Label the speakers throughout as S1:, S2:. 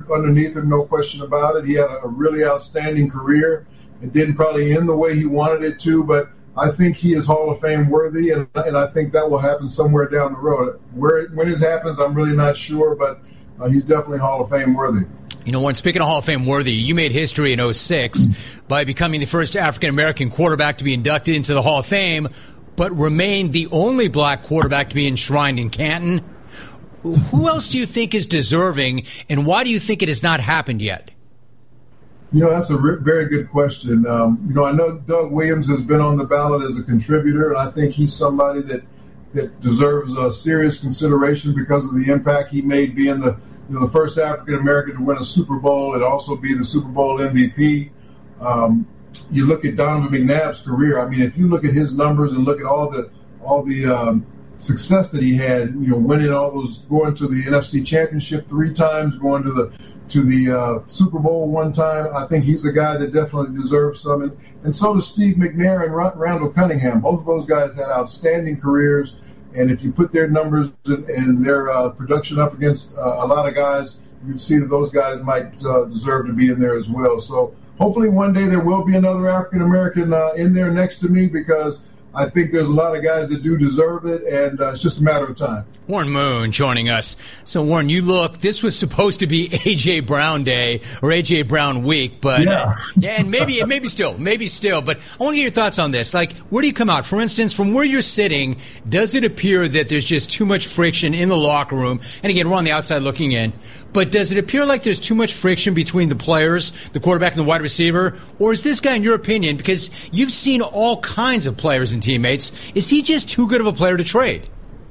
S1: underneath him, no question about it. He had a really outstanding career. It didn't probably end the way he wanted it to, but I think he is Hall of Fame worthy, and I think that will happen somewhere down the road. When it happens, I'm really not sure, but he's definitely Hall of Fame worthy.
S2: You know, when speaking of Hall of Fame worthy, you made history in 2006 by becoming the first African-American quarterback to be inducted into the Hall of Fame, but remained the only black quarterback to be enshrined in Canton. Who else do you think is deserving, and why do you think it has not happened yet?
S1: You know, that's a very good question. You know, I know Doug Williams has been on the ballot as a contributor, and I think he's somebody that deserves a serious consideration because of the impact he made being the first African-American to win a Super Bowl and also be the Super Bowl MVP. You look at Donovan McNabb's career. I mean, if you look at his numbers and look at all the success that he had, you know, winning all those, going to the NFC Championship 3 times, going to the Super Bowl 1 time, I think he's a guy that definitely deserves some. And so does Steve McNair and Randall Cunningham. Both of those guys had outstanding careers. And if you put their numbers and their production up against a lot of guys, you'd see that those guys might deserve to be in there as well. So hopefully one day there will be another African-American in there next to me, because I think there's a lot of guys that do deserve it, and it's just a matter of time.
S2: Warren Moon joining us. So, Warren, this was supposed to be A.J. Brown Day or A.J. Brown Week, but and maybe still. But I want to get your thoughts on this. Like, where do you come out? For instance, from where you're sitting, does it appear that there's just too much friction in the locker room? And again, we're on the outside looking in. But does it appear like there's too much friction between the players, the quarterback and the wide receiver? Or is this guy, in your opinion, because you've seen all kinds of players and teammates, is he just too good of a player to trade?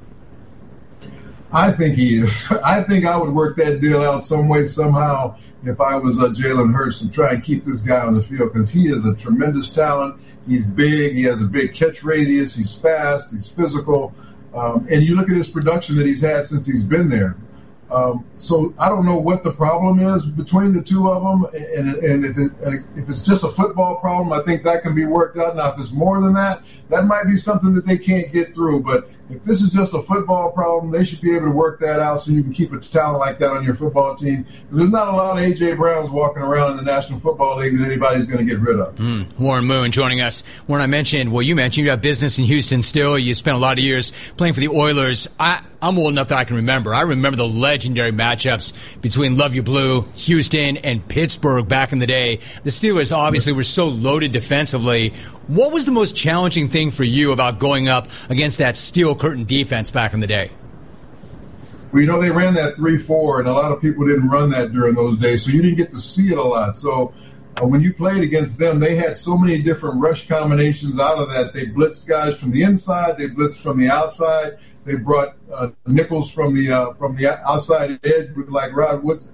S1: I think he is. I think I would work that deal out some way, somehow, if I was Jalen Hurts, to try and keep this guy on the field, because he is a tremendous talent. He's big. He has a big catch radius. He's fast. He's physical. And you look at his production that he's had since he's been there. So I don't know what the problem is between the two of them, and if it's just a football problem, I think that can be worked out. Now, if it's more than that, that might be something that they can't get through. But if this is just a football problem, they should be able to work that out so you can keep a talent like that on your football team. There's not a lot of A.J. Browns walking around in the National Football League that anybody's going to get rid of.
S2: Warren Moon joining us. Warren, you mentioned you have business in Houston still. You spent a lot of years playing for the Oilers. I'm old enough that I can remember. I remember the legendary matchups between Love You Blue, Houston, and Pittsburgh back in the day. The Steelers obviously were so loaded defensively. What was the most challenging thing for you about going up against that steel curtain defense back in the day?
S1: Well, you know, they ran that 3-4, and a lot of people didn't run that during those days, so you didn't get to see it a lot. So when you played against them, they had so many different rush combinations out of that. They blitzed guys from the inside. They blitzed from the outside. They brought nickels from the outside edge with like Rod Woodson,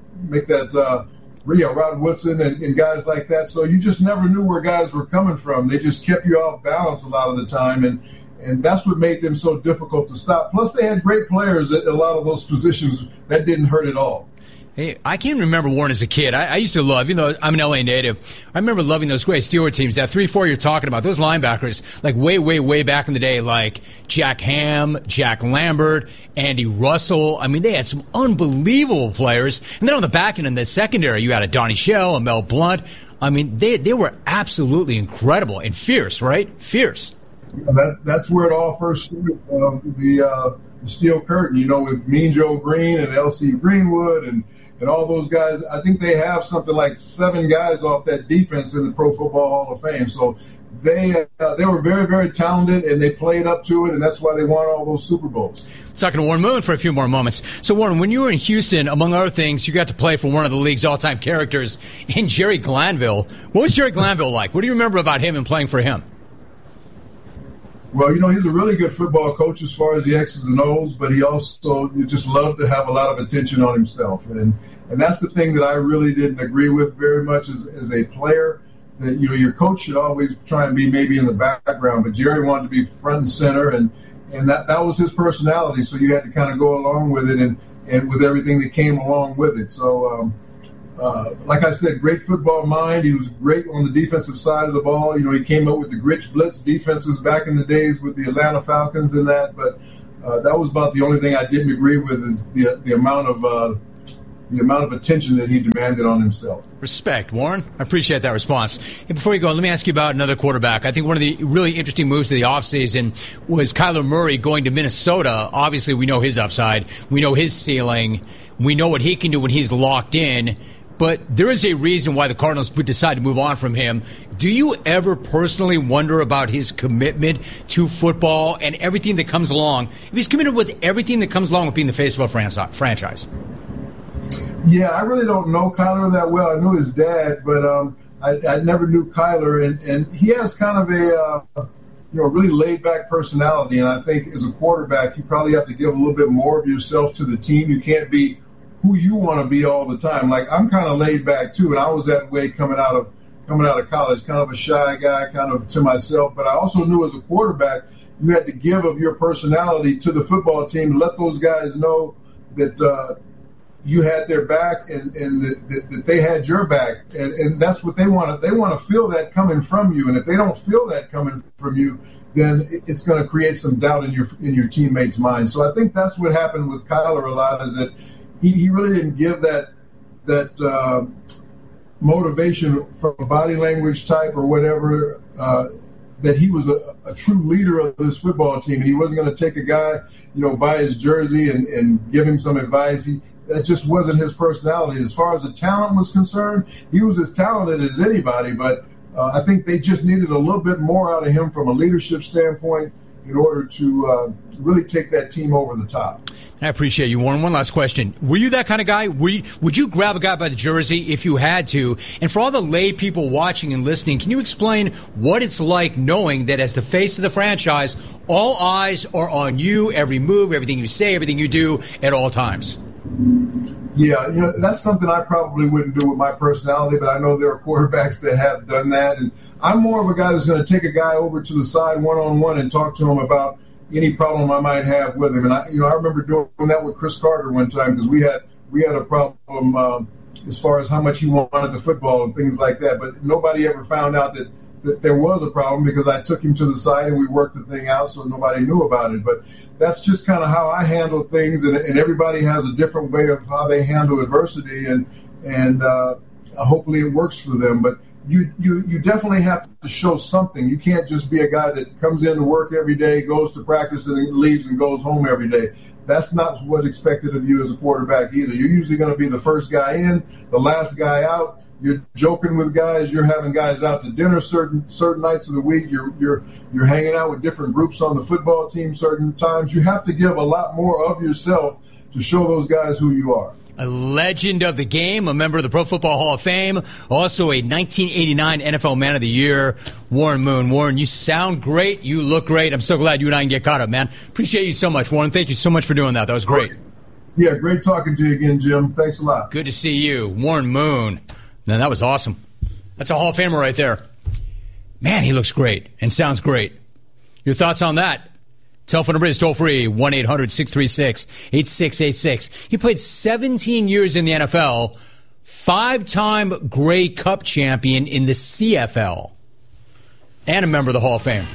S1: Rod Woodson and guys like that. So you just never knew where guys were coming from. They just kept you off balance a lot of the time, and that's what made them so difficult to stop. Plus, they had great players at a lot of those positions that didn't hurt at all.
S2: Hey, I can remember Warren as a kid. I used to love, even though I'm an LA native, I remember loving those great Steeler teams, that 3-4 you're talking about, those linebackers, like way back in the day, like Jack Ham, Jack Lambert, Andy Russell. I mean, they had some unbelievable players. And then on the back end in the secondary, you had a Donnie Shell, a Mel Blount. I mean, they were absolutely incredible and fierce, right? Fierce.
S1: That's where it all first started, the Steel Curtain, you know, with Mean Joe Green and L.C. Greenwood and all those guys. I think they have something like 7 guys off that defense in the Pro Football Hall of Fame. So they were very, very talented, and they played up to it, and that's why they won all those Super Bowls.
S2: Talking to Warren Moon for a few more moments. So, Warren, when you were in Houston, among other things, you got to play for one of the league's all-time characters in Jerry Glanville. What was Jerry Glanville like? What do you remember about him and playing for him?
S1: Well, you know, he's a really good football coach as far as the X's and O's, but he also just loved to have a lot of attention on himself. And that's the thing that I really didn't agree with very much as a player, that, you know, your coach should always try and be maybe in the background, but Jerry wanted to be front and center, and that was his personality, so you had to kind of go along with it and with everything that came along with it. So, like I said, great football mind. He was great on the defensive side of the ball. You know, he came up with the Gritch Blitz defenses back in the days with the Atlanta Falcons and that. But that was about the only thing I didn't agree with, is the amount of the amount of attention that he demanded on himself.
S2: Respect, Warren. I appreciate that response. And before you go, let me ask you about another quarterback. I think one of the really interesting moves of the offseason was Kyler Murray going to Minnesota. Obviously, we know his upside. We know his ceiling. We know what he can do when he's locked in. But there is a reason why the Cardinals would decide to move on from him. Do you ever personally wonder about his commitment to football and everything that comes along? If he's committed with everything that comes along with being the face of a franchise.
S1: Yeah, I really don't know Kyler that well. I knew his dad, but I never knew Kyler. And he has kind of a really laid-back personality. And I think as a quarterback, you probably have to give a little bit more of yourself to the team. You can't be who you want to be all the time. Like, I'm kind of laid back too, and I was that way coming out of college, kind of a shy guy, kind of to myself. But I also knew as a quarterback, you had to give of your personality to the football team to let those guys know that you had their back and that they had your back, and that's what they want. They want to feel that coming from you, and if they don't feel that coming from you, then it's going to create some doubt in your teammates' minds. So I think that's what happened with Kyler a lot, is that he really didn't give that motivation from a body language type or whatever, that he was a true leader of this football team. And he wasn't going to take a guy, by his jersey and give him some advice. That just wasn't his personality. As far as the talent was concerned, he was as talented as anybody, but I think they just needed a little bit more out of him from a leadership standpoint in order to really take that team over the top.
S2: I appreciate you, Warren. One last question. Were you that kind of guy? Would you grab a guy by the jersey if you had to? And for all the lay people watching and listening, can you explain what it's like knowing that as the face of the franchise, all eyes are on you, every move, everything you say, everything you do at all times?
S1: Yeah, that's something I probably wouldn't do with my personality, but I know there are quarterbacks that have done that. And I'm more of a guy that's going to take a guy over to the side one-on-one and talk to him about any problem I might have with him. And I remember doing that with Chris Carter one time, because we had a problem as far as how much he wanted the football and things like that. But nobody ever found out that there was a problem, because I took him to the side and we worked the thing out, so nobody knew about it. But that's just kind of how I handle things, and everybody has a different way of how they handle adversity, and hopefully it works for them. But you definitely have to show something. You can't just be a guy that comes in to work every day, goes to practice, and then leaves and goes home every day. That's not what's expected of you as a quarterback either. You're usually going to be the first guy in, the last guy out. You're joking with guys. You're having guys out to dinner certain nights of the week. You're hanging out with different groups on the football team certain times. You have to give a lot more of yourself to show those guys who you are.
S2: A legend of the game, a member of the Pro Football Hall of Fame, also a 1989 NFL Man of the Year, Warren Moon. Warren, you sound great. You look great. I'm so glad you and I can get caught up, man. Appreciate you so much, Warren. Thank you so much for doing that. That was great.
S1: Yeah, great talking to you again, Jim. Thanks a lot.
S2: Good to see you. Warren Moon. Man, that was awesome. That's a Hall of Famer right there. Man, he looks great and sounds great. Your thoughts on that? Telephone number is toll-free, 1-800-636-8686. He played 17 years in the NFL, 5-time Grey Cup champion in the CFL, and a member of the Hall of Fame.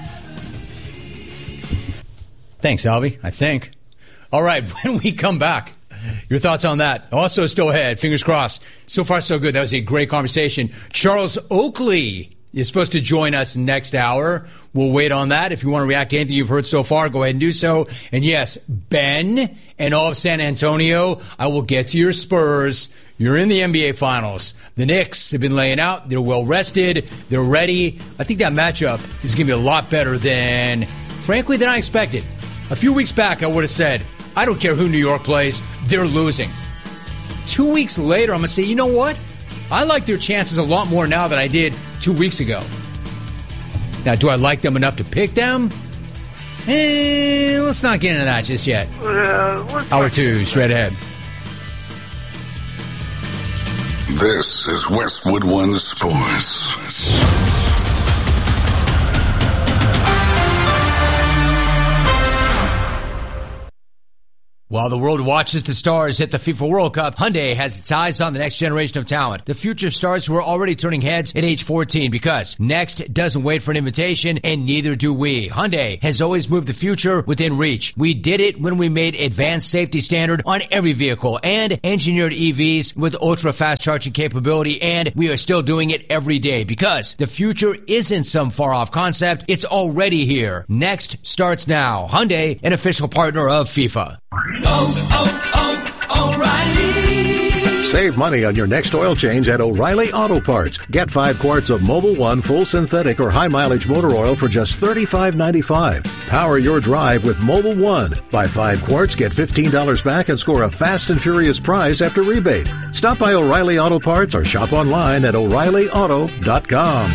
S2: Thanks, Alvy, I think. All right, when we come back, your thoughts on that. Also still ahead, fingers crossed. So far, so good. That was a great conversation. Charles Oakley is supposed to join us next hour. We'll wait on that. If you want to react to anything you've heard so far, go ahead and do so. And yes, Ben and all of San Antonio, I will get to your Spurs. You're in the NBA Finals. The Knicks have been laying out. They're well rested. They're ready. I think that matchup is going to be a lot better than, frankly, than I expected. A few weeks back, I would have said, I don't care who New York plays. They're losing. 2 weeks later, I'm going to say, you know what? I like their chances a lot more now than I did 2 weeks ago. Now, do I like them enough to pick them? Let's not get into that just yet. Hour 2, straight ahead.
S3: This is Westwood One Sports.
S2: While the world watches the stars at the FIFA World Cup, Hyundai has its eyes on the next generation of talent. The future stars who are already turning heads at age 14 because next doesn't wait for an invitation, and neither do we. Hyundai has always moved the future within reach. We did it when we made advanced safety standard on every vehicle and engineered EVs with ultra-fast charging capability, and we are still doing it every day because the future isn't some far-off concept. It's already here. Next starts now. Hyundai, an official partner of FIFA.
S4: O'Reilly. Save money on your next oil change at O'Reilly Auto Parts. Get 5 quarts of Mobil 1 full synthetic or high mileage motor oil for just $35.95. Power your drive with Mobil 1. Buy 5 quarts, get $15 back, and score a fast and furious prize after rebate. Stop by O'Reilly Auto Parts or shop online at O'ReillyAuto.com.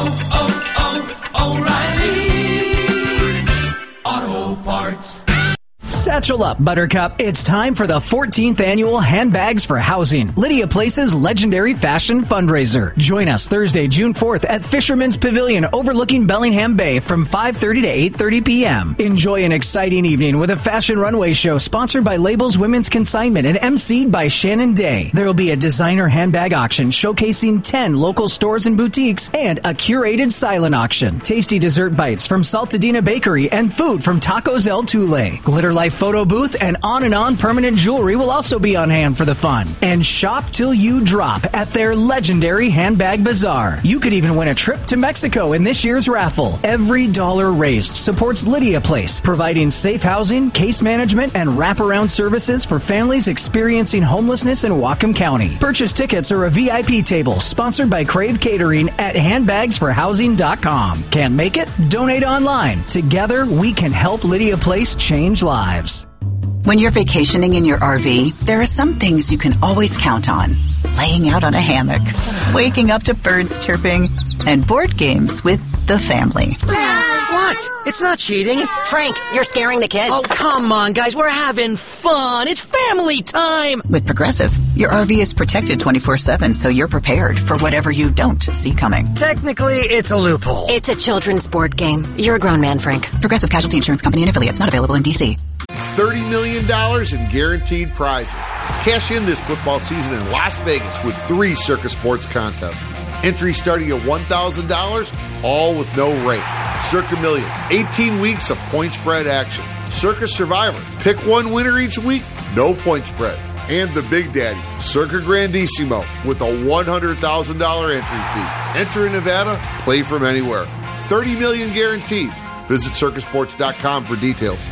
S5: O'Reilly Auto Parts.
S6: Satchel up, Buttercup. It's time for the 14th annual Handbags for Housing, Lydia Place's legendary fashion fundraiser. Join us Thursday, June 4th at Fisherman's Pavilion overlooking Bellingham Bay from 5:30 to 8:30 p.m. Enjoy an exciting evening with a fashion runway show sponsored by Labels Women's Consignment and emceed by Shannon Day. There will be a designer handbag auction showcasing 10 local stores and boutiques and a curated silent auction. Tasty dessert bites from Saltadina Bakery and food from Tacos El Tule. Glitter Life photo booth and on permanent jewelry will also be on hand for the fun. And shop till you drop at their legendary handbag bazaar. You could even win a trip to Mexico in this year's raffle. Every dollar raised supports Lydia Place, providing safe housing, case management, and wraparound services for families experiencing homelessness in Whatcom County. Purchase tickets or a VIP table sponsored by Crave Catering at handbagsforhousing.com. Can't make it? Donate online. Together, we can help Lydia Place change lives.
S7: When you're vacationing in your RV, there are some things you can always count on. Laying out on a hammock, waking up to birds chirping, and board games with the family.
S8: What? It's not cheating.
S9: Frank, you're scaring the kids.
S8: Oh, come on, guys. We're having fun. It's family time.
S7: With Progressive, your RV is protected 24/7, so you're prepared for whatever you don't see coming.
S8: Technically, it's a loophole.
S9: It's a children's board game. You're a grown man, Frank.
S7: Progressive Casualty Insurance Company and affiliates, not available in D.C.
S10: $30 million in guaranteed prizes. Cash in this football season in Las Vegas with 3 Circus Sports contests. Entry starting at $1,000, all with no rate. Circa Million, 18 weeks of point spread action. Circus Survivor, pick one winner each week, no point spread. And the Big Daddy, Circa Grandissimo, with a $100,000 entry fee. Enter in Nevada, play from anywhere. $30 million guaranteed. Visit circusports.com for details.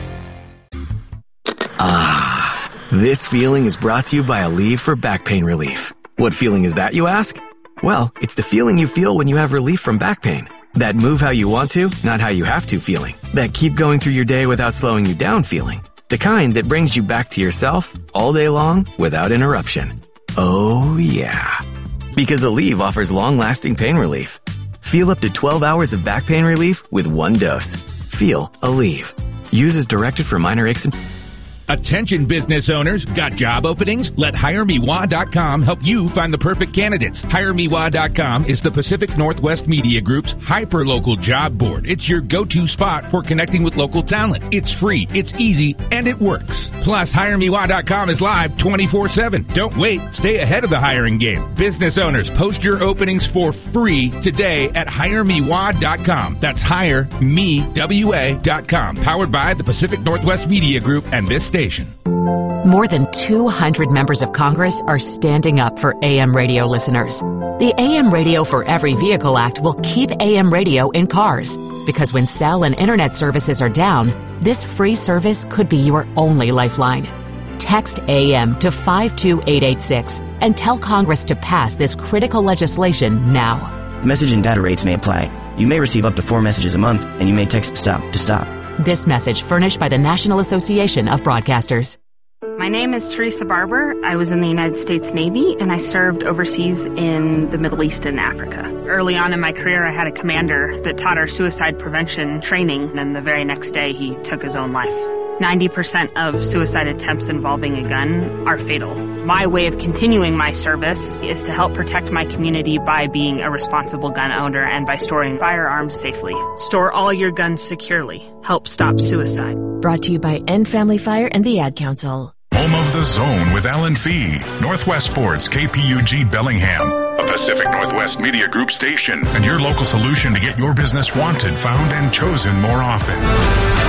S11: Ah, this feeling is brought to you by Aleve for back pain relief. What feeling is that, you ask? Well, it's the feeling you feel when you have relief from back pain. That move how you want to, not how you have to feeling. That keep going through your day without slowing you down feeling. The kind that brings you back to yourself all day long without interruption. Oh yeah. Because Aleve offers long-lasting pain relief. Feel up to 12 hours of back pain relief with 1 dose. Feel Aleve. Use as directed for minor aches and...
S12: Attention business owners, got job openings? Let HireMeWa.com help you find the perfect candidates. HireMeWa.com is the Pacific Northwest Media Group's hyper-local job board. It's your go-to spot for connecting with local talent. It's free, it's easy, and it works. Plus, HireMeWa.com is live 24/7. Don't wait. Stay ahead of the hiring game. Business owners, post your openings for free today at HireMeWa.com. That's HireMeWA.com. Powered by the Pacific Northwest Media Group and this station.
S13: More than 200 members of Congress are standing up for AM radio listeners. The AM Radio for Every Vehicle Act will keep AM radio in cars, because when cell and internet services are down, this free service could be your only lifeline. Text AM to 52886 and tell Congress to pass this critical legislation now.
S14: Message and data rates may apply. You may receive up to 4 messages a month, and you may text STOP to stop.
S13: This message furnished by the National Association of Broadcasters.
S15: My name is Teresa Barber. I was in the United States Navy, and I served overseas in the Middle East and Africa. Early on in my career, I had a commander that taught our suicide prevention training, and the very next day, he took his own life. 90% of suicide attempts involving a gun are fatal. My way of continuing my service is to help protect my community by being a responsible gun owner and by storing firearms safely. Store all your guns securely. Help stop suicide.
S16: Brought to you by End Family Fire and the Ad Council.
S17: Home of the Zone with Alan Fee. Northwest Sports, KPUG Bellingham.
S18: A Pacific Northwest Media Group station.
S17: And your local solution to get your business wanted, found, and chosen more often.